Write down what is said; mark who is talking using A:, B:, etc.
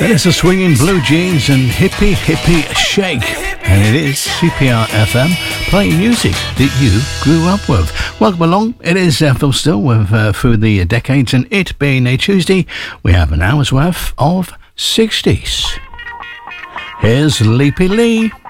A: There's a swinging blue jeans and hippie shake, and it is CPR FM playing music that you grew up with. Welcome along. It is Phil Still with through the decades, and it being a Tuesday, we have an hour's worth of 60s. Here's Leapy Lee.